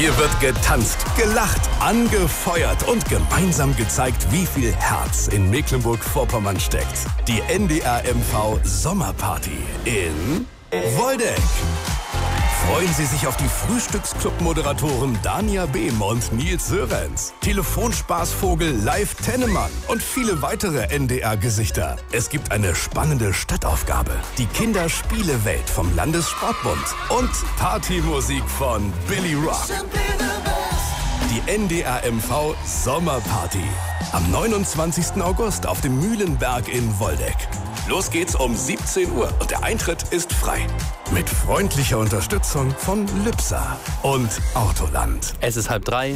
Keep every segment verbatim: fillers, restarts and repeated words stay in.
Hier wird getanzt, gelacht, angefeuert und gemeinsam gezeigt, wie viel Herz in Mecklenburg-Vorpommern steckt. Die N D R M V Sommerparty in Woldeck. Freuen Sie sich auf die Frühstücksclub-Moderatoren Dania Behm und Nils Sörenz, Telefonspaßvogel Live Tennemann und viele weitere N D R-Gesichter. Es gibt eine spannende Stadtaufgabe, die Kinderspielewelt vom Landessportbund und Partymusik von Billy Rock. Die N D R M V Sommerparty am neunundzwanzigsten August auf dem Mühlenberg in Woldeck. Los geht's um siebzehn Uhr und der Eintritt ist frei. Mit freundlicher Unterstützung von Lübser und Autoland. Es ist halb drei.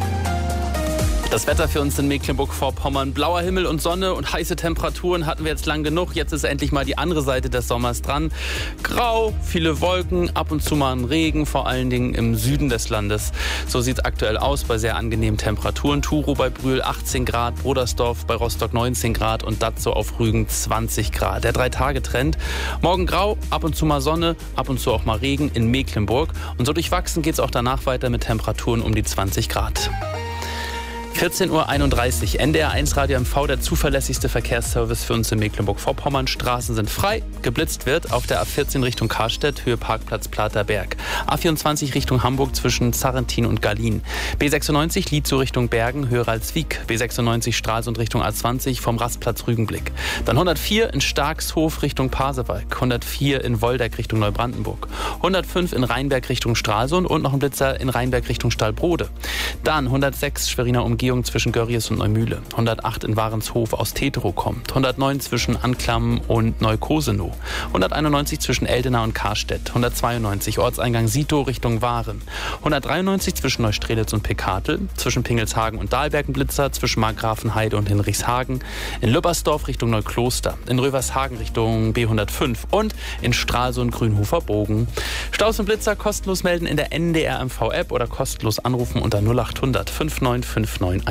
Das Wetter für uns in Mecklenburg-Vorpommern. Blauer Himmel und Sonne und heiße Temperaturen hatten wir jetzt lang genug. Jetzt ist endlich mal die andere Seite des Sommers dran. Grau, viele Wolken, ab und zu mal ein Regen, vor allen Dingen im Süden des Landes. So sieht es aktuell aus bei sehr angenehmen Temperaturen. Turo bei Brühl achtzehn Grad, Brodersdorf bei Rostock neunzehn Grad und Datzow auf Rügen zwanzig Grad. Der Drei-Tage-Trend. Morgen grau, ab und zu mal Sonne, ab und zu auch mal Regen in Mecklenburg. Und so durchwachsen geht es auch danach weiter mit Temperaturen um die zwanzig Grad. vierzehn Uhr einunddreißig, N D R eins Radio M V, der zuverlässigste Verkehrsservice für uns in Mecklenburg-Vorpommern. Straßen sind frei, geblitzt wird auf der A vierzehn Richtung Karstedt, Höhe Parkplatz Platerberg. A vierundzwanzig Richtung Hamburg zwischen Sarrentin und Gallien. B sechsundneunzig Lietzow Richtung Bergen, Höhe Ralswiek. B sechsundneunzig Stralsund Richtung A zwanzig vom Rastplatz Rügenblick. Dann hundertvier in Starkshof Richtung Pasewalk. hundertvier in Woldeck Richtung Neubrandenburg. hundertfünf in Rheinberg Richtung Stralsund und noch ein Blitzer in Rheinberg Richtung Stallbrode. Dann hundertsechs Schweriner Umgehung zwischen Görries und Neumühle. hundertacht in Warenshof aus Teterow kommt. hundertneun zwischen Anklam und Neukosenow. hunderteinundneunzig zwischen Eldena und Karstedt. hundertzweiundneunzig Ortseingang Sito Richtung Waren. hundertdreiundneunzig zwischen Neustrelitz und Pekatel. Zwischen Pingelshagen und Dahlbergenblitzer. Zwischen Markgrafenheide und Hinrichshagen. In Lübbersdorf Richtung Neukloster. In Rövershagen Richtung B hundertfünf. Und in Stralsund Grünhofer Bogen. Staus und Blitzer kostenlos melden in der N D R M V App oder kostenlos anrufen unter null achthundert fünfundneunzig fünfundneunzig